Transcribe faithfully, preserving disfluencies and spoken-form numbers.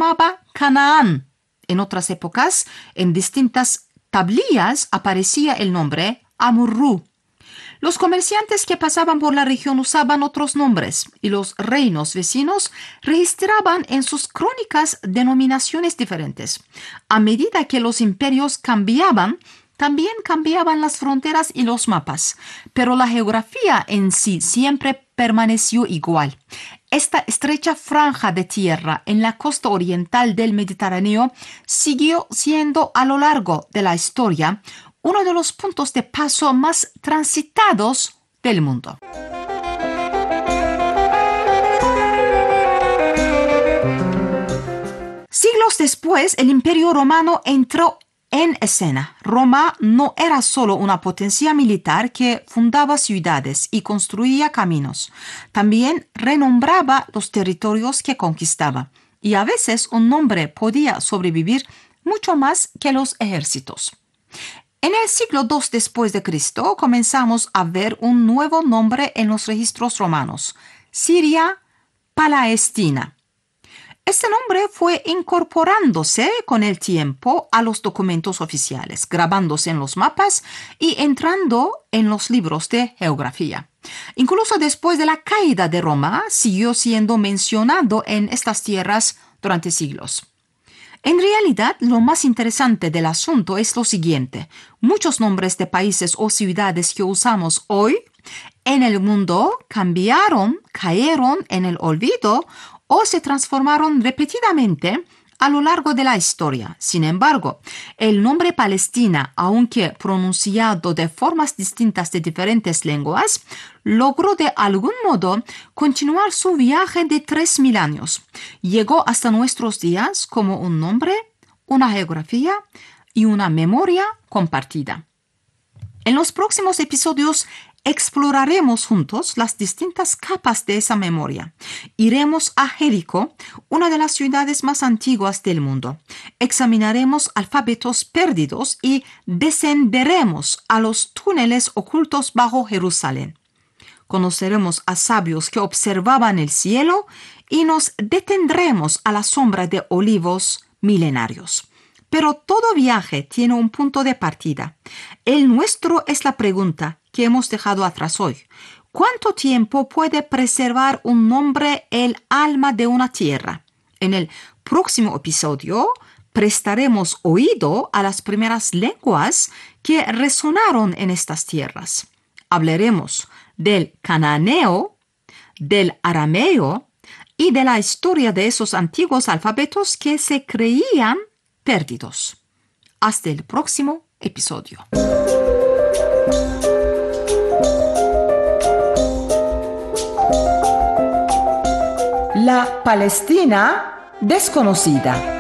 llamaba Canaán. En otras épocas, en distintas tablillas aparecía el nombre Amurru. Los comerciantes que pasaban por la región usaban otros nombres y los reinos vecinos registraban en sus crónicas denominaciones diferentes. A medida que los imperios cambiaban, también cambiaban las fronteras y los mapas, pero la geografía en sí siempre permaneció igual. Esta estrecha franja de tierra en la costa oriental del Mediterráneo siguió siendo a lo largo de la historia uno de los puntos de paso más transitados del mundo. Siglos después, el Imperio Romano entró en escena. Roma no era solo una potencia militar que fundaba ciudades y construía caminos. También renombraba los territorios que conquistaba. Y a veces un nombre podía sobrevivir mucho más que los ejércitos. En el siglo dos después de Cristo comenzamos a ver un nuevo nombre en los registros romanos: Siria Palestina. Este nombre fue incorporándose con el tiempo a los documentos oficiales, grabándose en los mapas y entrando en los libros de geografía. Incluso después de la caída de Roma, siguió siendo mencionado en estas tierras durante siglos. En realidad, lo más interesante del asunto es lo siguiente. Muchos nombres de países o ciudades que usamos hoy en el mundo cambiaron, cayeron en el olvido o se transformaron repetidamente a lo largo de la historia. Sin embargo, el nombre Palestina, aunque pronunciado de formas distintas de diferentes lenguas, logró de algún modo continuar su viaje de tres mil años. Llegó hasta nuestros días como un nombre, una geografía y una memoria compartida. En los próximos episodios exploraremos juntos las distintas capas de esa memoria. Iremos a Jericó, una de las ciudades más antiguas del mundo. Examinaremos alfabetos perdidos y descenderemos a los túneles ocultos bajo Jerusalén. Conoceremos a sabios que observaban el cielo y nos detendremos a la sombra de olivos milenarios. Pero todo viaje tiene un punto de partida. El nuestro es la pregunta que hemos dejado atrás hoy. ¿Cuánto tiempo puede preservar un nombre el alma de una tierra? En el próximo episodio prestaremos oído a las primeras lenguas que resonaron en estas tierras. Hablaremos del cananeo, del arameo y de la historia de esos antiguos alfabetos que se creían perdidos. Hasta el próximo episodio. La Palestina desconocida.